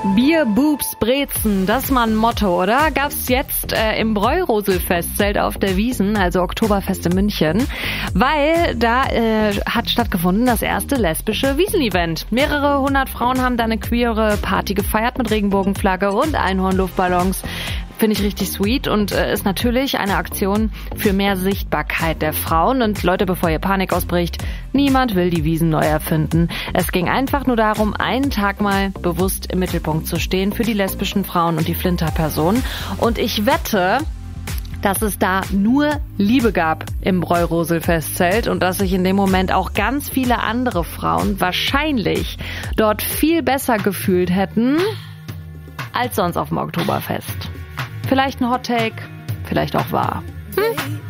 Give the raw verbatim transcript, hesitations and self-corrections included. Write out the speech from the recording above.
Bier, Boobs, Brezen, das ist mal ein Motto, oder? Gab's jetzt äh, im Bräuroselfestzelt auf der Wiesn, also Oktoberfest in München, weil da äh, hat stattgefunden das erste lesbische Wiesn-Event. Mehrere hundert Frauen haben da eine queere Party gefeiert mit Regenbogenflagge und Einhornluftballons. Finde ich richtig sweet und äh, ist natürlich eine Aktion für mehr Sichtbarkeit der Frauen. Und Leute, bevor ihr Panik ausbricht, niemand will die Wiesn neu erfinden. Es ging einfach nur darum, einen Tag mal bewusst im Mittelpunkt zu stehen für die lesbischen Frauen und die Flinterpersonen. Und ich wette, dass es da nur Liebe gab im Bräuroselfestzelt und dass sich in dem Moment auch ganz viele andere Frauen wahrscheinlich dort viel besser gefühlt hätten als sonst auf dem Oktoberfest. Vielleicht ein Hot Take, vielleicht auch wahr. Hm?